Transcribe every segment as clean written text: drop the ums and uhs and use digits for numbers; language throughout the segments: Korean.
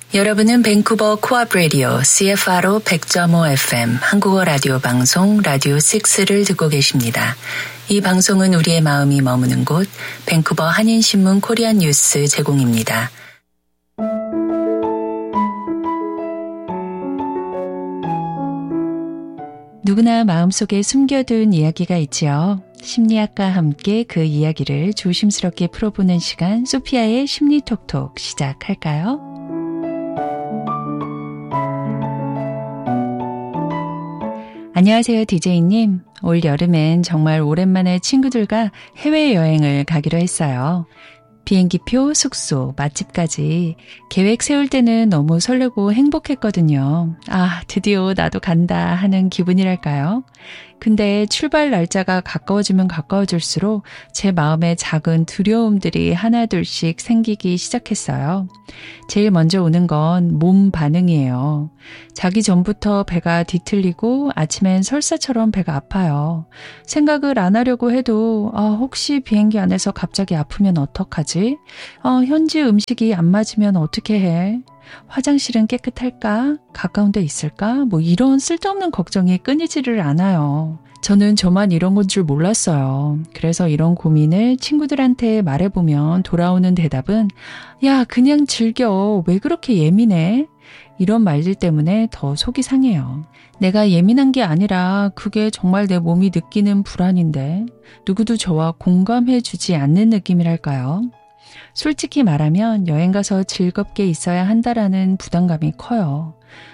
여러분은 밴쿠버 코앞 라디오 CFRO 100.5 FM 한국어 라디오 방송 라디오 6를 듣고 계십니다. 이 방송은 우리의 마음이 머무는 곳 밴쿠버 한인신문 코리안 뉴스 제공입니다. 누구나 마음속에 숨겨둔 이야기가 있지요. 심리학과 함께 그 이야기를 조심스럽게 풀어보는 시간 소피아의 심리톡톡 시작할까요? 안녕하세요, DJ님. 올 여름엔 정말 오랜만에 친구들과 해외여행을 가기로 했어요. 비행기표, 숙소, 맛집까지 계획 세울 때는 너무 설레고 행복했거든요. 아, 드디어 나도 간다 하는 기분이랄까요? 근데 출발 날짜가 가까워지면 가까워질수록 제 마음에 작은 두려움들이 하나둘씩 생기기 시작했어요. 제일 먼저 오는 건 몸 반응이에요. 자기 전부터 배가 뒤틀리고 아침엔 설사처럼 배가 아파요. 생각을 안 하려고 해도 혹시 비행기 안에서 갑자기 아프면 어떡하지? 현지 음식이 안 맞으면 어떻게 해? 화장실은 깨끗할까? 가까운 데 있을까? 이런 쓸데없는 걱정이 끊이지를 않아요. 저는 저만 이런 건 줄 몰랐어요. 그래서 이런 고민을 친구들한테 말해보면 돌아오는 대답은 야, 그냥 즐겨. 왜 그렇게 예민해? 이런 말들 때문에 더 속이 상해요. 내가 예민한 게 아니라 그게 정말 내 몸이 느끼는 불안인데 누구도 저와 공감해주지 않는 느낌이랄까요? 솔직히 말하면 여행 가서 즐겁게 있어야 한다라는 부담감이 커요.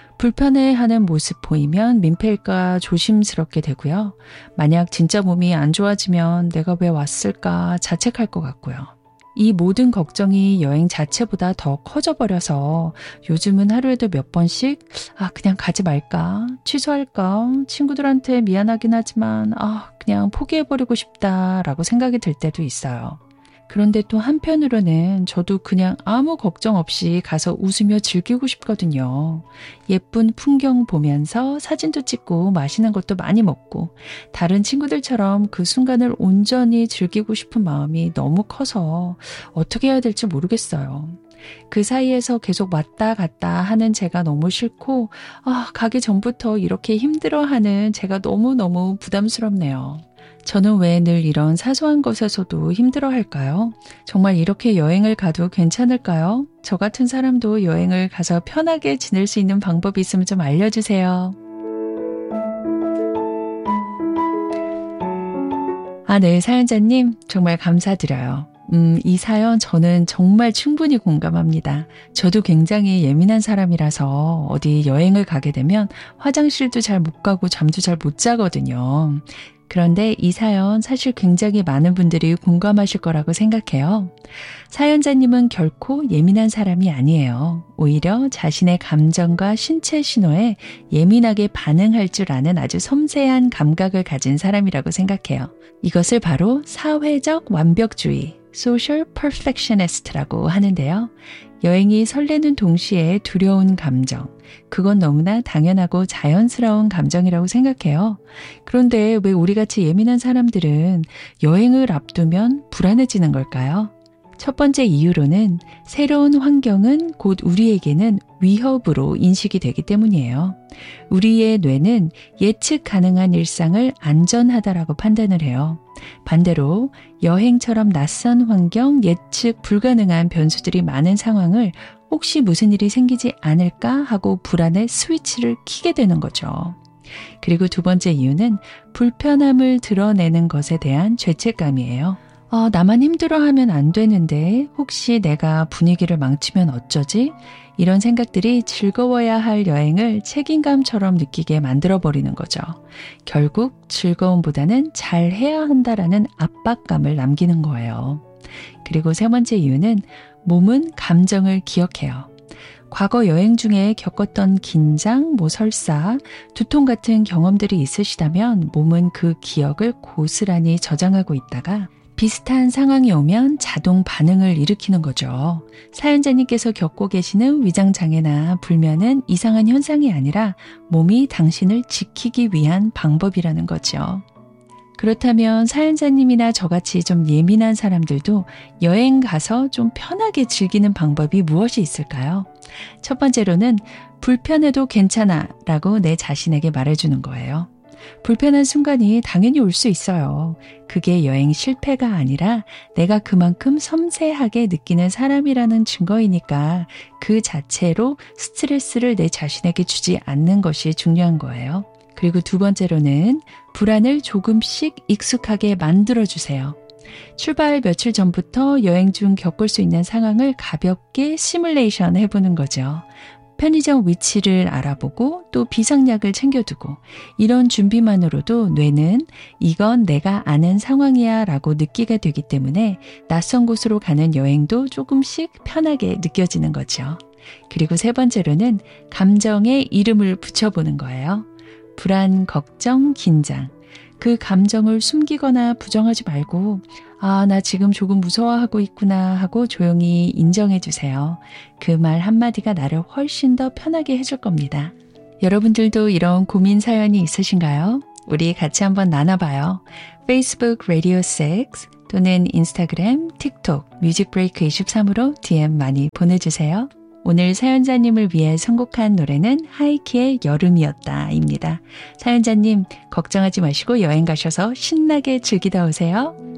불편해하는 모습 보이면 민폐일까 조심스럽게 되고요. 만약 진짜 몸이 안 좋아지면 내가 왜 왔을까 자책할 것 같고요. 이 모든 걱정이 여행 자체보다 더 커져버려서 요즘은 하루에도 몇 번씩 그냥 가지 말까? 취소할까? 친구들한테 미안하긴 하지만 그냥 포기해버리고 싶다라고 생각이 들 때도 있어요. 그런데 또 한편으로는 저도 그냥 아무 걱정 없이 가서 웃으며 즐기고 싶거든요. 예쁜 풍경 보면서 사진도 찍고 맛있는 것도 많이 먹고 다른 친구들처럼 그 순간을 온전히 즐기고 싶은 마음이 너무 커서 어떻게 해야 될지 모르겠어요. 그 사이에서 계속 왔다 갔다 하는 제가 너무 싫고 가기 전부터 이렇게 힘들어하는 제가 너무너무 부담스럽네요. 저는 왜 늘 이런 사소한 것에서도 힘들어할까요? 정말 이렇게 여행을 가도 괜찮을까요? 저 같은 사람도 여행을 가서 편하게 지낼 수 있는 방법이 있으면 좀 알려주세요. 네, 사연자님 정말 감사드려요. 이 사연 저는 정말 충분히 공감합니다. 저도 굉장히 예민한 사람이라서 어디 여행을 가게 되면 화장실도 잘 못 가고 잠도 잘 못 자거든요. 그런데 이 사연 사실 굉장히 많은 분들이 공감하실 거라고 생각해요. 사연자님은 결코 예민한 사람이 아니에요. 오히려 자신의 감정과 신체 신호에 예민하게 반응할 줄 아는 아주 섬세한 감각을 가진 사람이라고 생각해요. 이것을 바로 사회적 완벽주의, social perfectionist라고 하는데요. 여행이 설레는 동시에 두려운 감정, 그건 너무나 당연하고 자연스러운 감정이라고 생각해요. 그런데 왜 우리같이 예민한 사람들은 여행을 앞두면 불안해지는 걸까요? 첫 번째 이유로는 새로운 환경은 곧 우리에게는 위협으로 인식이 되기 때문이에요. 우리의 뇌는 예측 가능한 일상을 안전하다라고 판단을 해요. 반대로 여행처럼 낯선 환경, 예측 불가능한 변수들이 많은 상황을 혹시 무슨 일이 생기지 않을까 하고 불안의 스위치를 켜게 되는 거죠. 그리고 두 번째 이유는 불편함을 드러내는 것에 대한 죄책감이에요. 나만 힘들어하면 안 되는데 혹시 내가 분위기를 망치면 어쩌지? 이런 생각들이 즐거워야 할 여행을 책임감처럼 느끼게 만들어버리는 거죠. 결국 즐거움보다는 잘해야 한다라는 압박감을 남기는 거예요. 그리고 세 번째 이유는 몸은 감정을 기억해요. 과거 여행 중에 겪었던 긴장, 설사, 두통 같은 경험들이 있으시다면 몸은 그 기억을 고스란히 저장하고 있다가 비슷한 상황이 오면 자동 반응을 일으키는 거죠. 사연자님께서 겪고 계시는 위장장애나 불면은 이상한 현상이 아니라 몸이 당신을 지키기 위한 방법이라는 거죠. 그렇다면 사연자님이나 저같이 좀 예민한 사람들도 여행 가서 좀 편하게 즐기는 방법이 무엇이 있을까요? 첫 번째로는 불편해도 괜찮아 라고 내 자신에게 말해주는 거예요. 불편한 순간이 당연히 올 수 있어요. 그게 여행 실패가 아니라 내가 그만큼 섬세하게 느끼는 사람이라는 증거이니까 그 자체로 스트레스를 내 자신에게 주지 않는 것이 중요한 거예요. 그리고 두 번째로는 불안을 조금씩 익숙하게 만들어주세요. 출발 며칠 전부터 여행 중 겪을 수 있는 상황을 가볍게 시뮬레이션 해보는 거죠. 편의점 위치를 알아보고 또 비상약을 챙겨두고 이런 준비만으로도 뇌는 이건 내가 아는 상황이야 라고 느끼게 되기 때문에 낯선 곳으로 가는 여행도 조금씩 편하게 느껴지는 거죠. 그리고 세 번째로는 감정에 이름을 붙여보는 거예요. 불안, 걱정, 긴장. 그 감정을 숨기거나 부정하지 말고 나 지금 조금 무서워하고 있구나 하고 조용히 인정해 주세요. 그 말 한마디가 나를 훨씬 더 편하게 해줄 겁니다. 여러분들도 이런 고민 사연이 있으신가요? 우리 같이 한번 나눠봐요. 페이스북 라디오 6 또는 인스타그램, 틱톡, 뮤직브레이크 23으로 DM 많이 보내주세요. 오늘 사연자님을 위해 선곡한 노래는 하이키의 여름이었다 입니다. 사연자님 걱정하지 마시고 여행 가셔서 신나게 즐기다 오세요.